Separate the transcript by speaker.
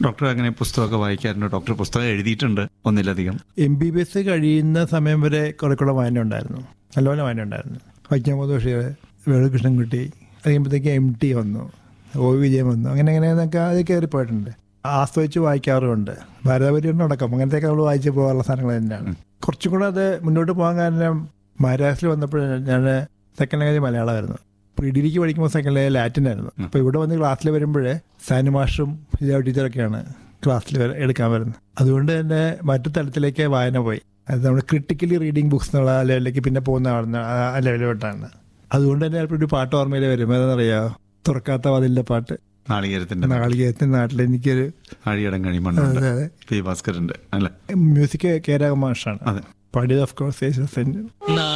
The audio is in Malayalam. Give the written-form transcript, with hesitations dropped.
Speaker 1: ഡോക്ടർ അങ്ങനെ പുസ്തകമൊക്കെ വായിക്കാറുണ്ട്? ഡോക്ടർ പുസ്തകം എഴുതിയിട്ടുണ്ട് ഒന്നിലധികം.
Speaker 2: MBBS കഴിയുന്ന സമയം വരെ കുറെ വായന ഉണ്ടായിരുന്നു, നല്ലപോലെ വായന ഉണ്ടായിരുന്നു. വൈക്കം ബഷീർ, വേണുകൃഷ്ണൻകുട്ടി, അത് കഴിയുമ്പോഴത്തേക്ക് MT വന്നു, OV വിജയൻ വന്നു, അങ്ങനെയൊക്കെ അത് കയറിപ്പോയിട്ടുണ്ട്. ആസ്വദിച്ച് വായിക്കാറുമുണ്ട്. ഭാരതപര്യടനം അടക്കം അങ്ങനത്തെയൊക്കെ നമ്മൾ വായിച്ച് പോകാനുള്ള സാധനങ്ങൾ തന്നെയാണ്. കുറച്ചും കൂടെ അത് മുന്നോട്ട് പോകാൻ കാരണം മഹാരാഷ്ട്രയിൽ വന്നപ്പോൾ ഞാൻ സെക്കൻഡ് ലാംഗ്വേജ് മലയാളമായിരുന്നു. ഡിഗ്രിക്ക് പഠിക്കുമ്പോൾ സെക്കൻഡ് ലാംഗ്വേജ് ലാറ്റിൻ ആയിരുന്നു. അപ്പോൾ ഇവിടെ വന്ന് ക്ലാസ്സിൽ വരുമ്പോൾ സാനുമാഷും ടീച്ചറൊക്കെയാണ് ക്ലാസ്സിൽ എടുക്കാൻ വരുന്നത്. അതുകൊണ്ട് തന്നെ മറ്റു തലത്തിലേക്ക് വായന പോയി. അത് നമ്മൾ ക്രിട്ടിക്കലി റീഡിങ് ബുക്സ് എന്നുള്ള ലെവലിലേക്ക് പിന്നെ പോകുന്ന ആ ലെവലിലോട്ടാണ്. അതുകൊണ്ട് തന്നെ ചിലപ്പോൾ ഒരു പാട്ട് ഓർമ്മയിൽ വരും. അതെന്നറിയാമോ? തുറക്കാത്ത വാതിലിന്റെ പാട്ട്, നാളികേരത്തിന്റെ നാട്ടിൽ എനിക്കൊരു ഭാസ്കരന്റെ അല്ലെ മ്യൂസിക് കെ രാഘവ മാഷാണ് പാടിയത്. Of course